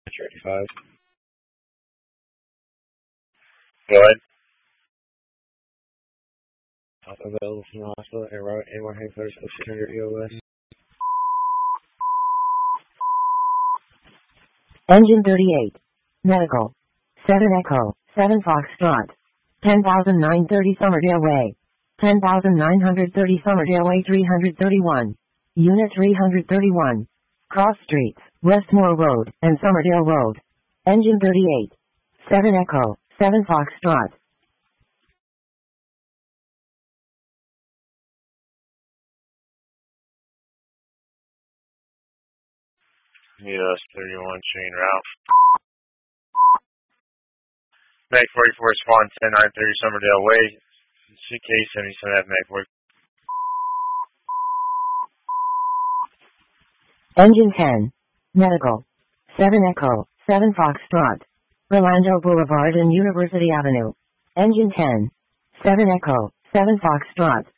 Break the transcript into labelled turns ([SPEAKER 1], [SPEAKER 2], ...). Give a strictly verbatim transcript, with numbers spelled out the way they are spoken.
[SPEAKER 1] thirty-five. Go ahead. Help available from the hospital and route A one headquarters of six hundred E O S.
[SPEAKER 2] Engine thirty-eight. Medical. seven Echo, seven Foxtrot. ten thousand nine hundred thirty Somerdale Way. ten thousand nine hundred thirty Somerdale Way three hundred thirty-one. Unit three hundred thirty-one. Cross Streets, Westmore Road, and Somerdale Road. Engine thirty-eight. seven Echo, seven Foxtrot.
[SPEAKER 1] U S thirty-one chain route. Mag forty-four Swan ten nine thirty Somerdale Way. C K seventy-seven F Mag forty.
[SPEAKER 2] Engine ten. Medical. seven Echo, seven Foxtrot. Rolando Boulevard and University Avenue. Engine ten. seven Echo, seven Foxtrot.